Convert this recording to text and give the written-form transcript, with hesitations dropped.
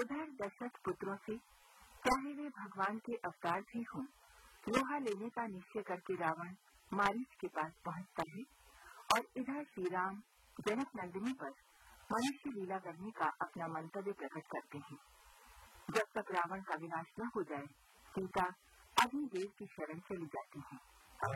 उधर दशरथ पुत्रों से, चाहे वे भगवान के अवतार भी हों, लोहा लेने का निश्चय करके रावण मारीच के पास पहुंचता है और इधर श्री राम जनक नंदिनी पर मनुष्य लीला करने का अपना मंतव्य प्रकट करते हैं। जब तक रावण का विनाश न हो जाए, सीता अग्निदेव की शरण चली जाती है।